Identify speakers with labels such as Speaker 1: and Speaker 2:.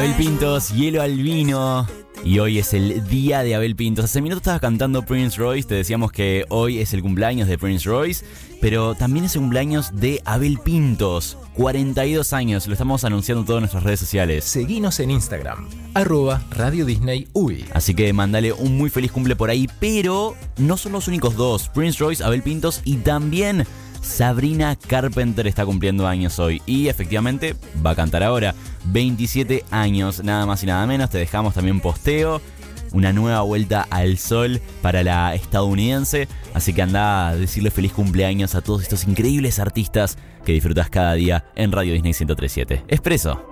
Speaker 1: Abel Pintos, Hielo al Vino. Y hoy es el día de Abel Pintos. Hace minutos estabas cantando Prince Royce. Te decíamos que hoy es el cumpleaños de Prince Royce, pero también es el cumpleaños de Abel Pintos. 42 años, lo estamos anunciando en todas nuestras redes sociales.
Speaker 2: Seguinos en Instagram, @Radio Disney UI.
Speaker 1: Así que mandale un muy feliz cumple por ahí. Pero no son los únicos dos: Prince Royce, Abel Pintos y también Sabrina Carpenter está cumpliendo años hoy. Y efectivamente va a cantar ahora. 27 años, nada más y nada menos. Te dejamos también posteo. Una nueva vuelta al sol para la estadounidense. Así que anda a decirle feliz cumpleaños a todos estos increíbles artistas que disfrutas cada día en Radio Disney 103.7. Expreso.